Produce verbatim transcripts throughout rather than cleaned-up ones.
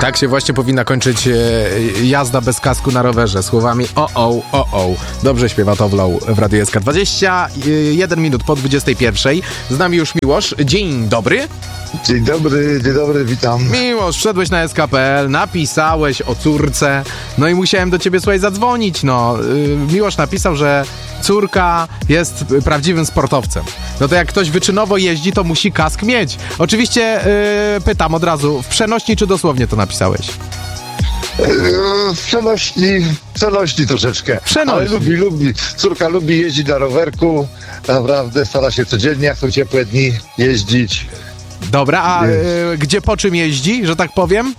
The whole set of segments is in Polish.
Tak się właśnie powinna kończyć e, jazda bez kasku na rowerze, słowami o o o o. Dobrze śpiewa Towlow w Radiu S K. dwadzieścia jeden minut po dwudziestej pierwszej. Z nami już Miłosz. Dzień dobry. Dzień dobry, dzień dobry, witam. Miłosz, wszedłeś na S K kropka P L, napisałeś o córce, no i musiałem do ciebie, słuchaj, zadzwonić, no. Yy, Miłosz napisał, że córka jest prawdziwym sportowcem. No to jak ktoś wyczynowo jeździ, to musi kask mieć. Oczywiście yy, pytam od razu, w przenośni czy dosłownie to napisałeś? W przenośni, w przenośni troszeczkę. Przenośni. Ale lubi, lubi. Córka lubi jeździć na rowerku. Naprawdę stara się codziennie, jak są ciepłe dni, jeździć. Dobra, a yy, gdzie po czym jeździ, że tak powiem?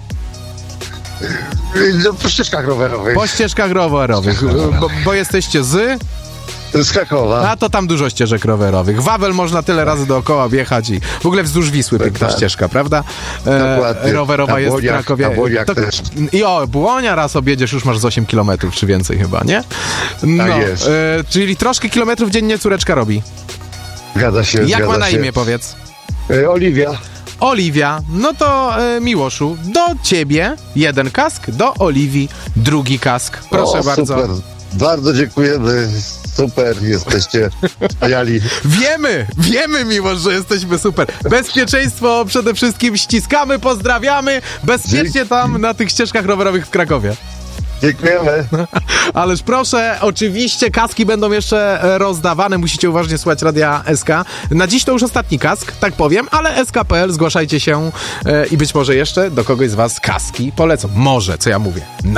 No, po ścieżkach rowerowych. Po ścieżkach rowerowych, bo, bo jesteście z... Z Krakowa. A to tam dużo ścieżek rowerowych. Wawel można tyle razy dookoła wjechać i w ogóle wzdłuż Wisły piękna tak. ścieżka, prawda? Dokładnie. E, rowerowa Na jest Błoniach, w Krakowie. na Błoniach to, też. I o, Błonia raz objedziesz, już masz z osiem kilometrów czy więcej chyba, nie? No, Tak jest. E, czyli troszkę kilometrów dziennie córeczka robi. Zgadza się, Jak zgadza ma na się. imię, powiedz? E, Oliwia. Oliwia, no to e, Miłoszu, do ciebie jeden kask, do Oliwii drugi kask. Proszę o, bardzo. Super. Bardzo dziękujemy. Super, jesteście wspaniali. Wiemy, wiemy, Miłosz, że jesteśmy super. Bezpieczeństwo przede wszystkim ściskamy, pozdrawiamy. Bezpiecznie Dzięki. tam na tych ścieżkach rowerowych w Krakowie. Dziękujemy. Ależ proszę, oczywiście kaski będą jeszcze e, rozdawane, musicie uważnie słuchać Radia S K. Na dziś to już ostatni kask, tak powiem, ale S K kropka P L, zgłaszajcie się e, i być może jeszcze do kogoś z was kaski polecą. Może, co ja mówię.